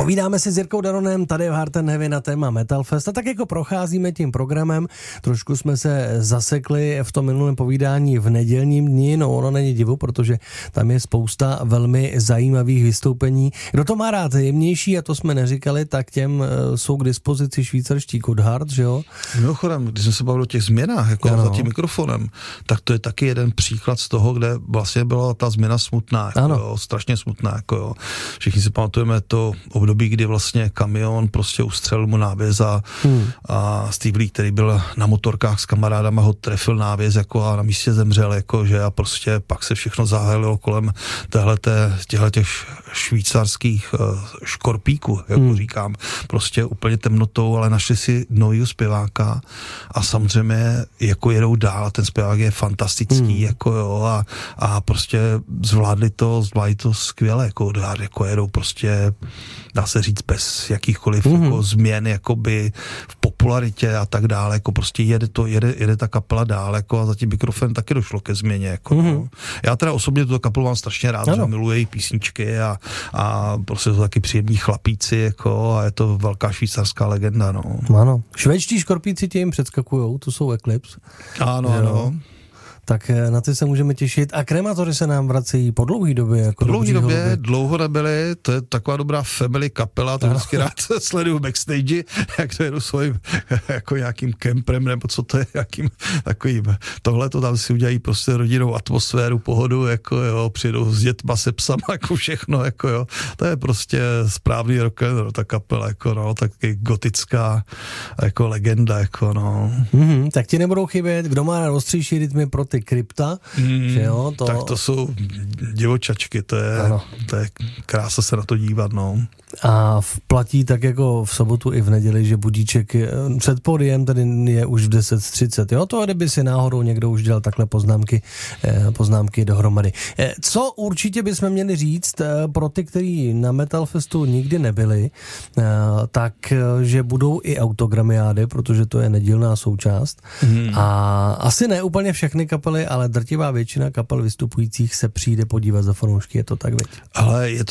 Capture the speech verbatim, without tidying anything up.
Povídáme si s Jirkou Daronem tady v Heart and Heavy na téma Metal Fest a tak jako procházíme tím programem. Trošku jsme se zasekli v tom minulém povídání v nedělním dni, no ono není divu, protože tam je spousta velmi zajímavých vystoupení. Kdo to má rád jemnější, a to jsme neříkali, tak těm jsou k dispozici švýcarští Godhard, že jo? Mimochodem, když jsme se bavili o těch změnách, jako ano. za tím mikrofonem, tak to je taky jeden příklad z toho, kde vlastně byla ta změna smutná, jako jo, strašně smutná, jako jo. Všichni si pamatujeme to období, kdy vlastně kamion prostě ustřelil mu návěz a, hmm. a Steve Lee, který byl na motorkách s kamarádama, ho trefil návěz jako a na místě zemřel, jako, že a prostě pak se všechno zahalilo kolem těchto švýcarských uh, škorpíků, jako hmm. říkám, prostě úplně temnotou, ale našli si novýho zpěváka a samozřejmě jako jedou dál, ten zpěvák je fantastický, hmm. jako jo, a, a prostě zvládli to, zvládli to skvěle, jako odhad, jako jedou prostě, dá se říct, bez jakýchkoliv mm-hmm. jako změn, jakoby v popularitě a tak dále, jako prostě jede to, jede, jede ta kapela dál, jako a za tím mikrofonem taky došlo ke změně, jako mm-hmm. no. Já teda osobně tuto kapelu mám strašně rád, ano. že miluji její písničky a, a prostě jsou taky příjemní chlapíci, jako a je to velká švýcarská legenda, no. Ano. Švédští škorpíci tě jim předskakujou, to jsou Eclipse. Ano, že, ano. Tak na ty se můžeme těšit. A Krematory se nám vracejí po dlouhý době. Jako po dlouhý době, holuby. Dlouho nebyli, to je taková dobrá family kapela, to vždycky rád sleduju backstage, jak to jedu svým jako nějakým kemprem, nebo co to je, jakým takovým. Tohle to tam si udělají prostě rodinnou atmosféru, pohodu, jako jo, přijdou s dětma, se psama, jako všechno, jako jo. To je prostě správný rock and roll, ta kapela, jako no, taky gotická jako legenda, jako no. Mm-hmm, tak ti nebudou chybět, kdo má ostřejší rytmy pro ty krypta, mm, že jo, to... Tak to jsou divočačky, to je, to je krása se na to dívat, no. A platí tak jako v sobotu i v neděli, že budíček je, před podiem tady je už v deset třicet, jo, to kdyby si náhodou někdo už dělal takhle poznámky, poznámky dohromady. Co určitě bychom měli říct pro ty, kteří na Metal Festu nikdy nebyli, tak, že budou i autogramiády, protože to je nedílná součást hmm. a asi ne úplně všechny kapely, ale drtivá většina kapel vystupujících se přijde podívat za fanoušky, je to tak, veď? Ale je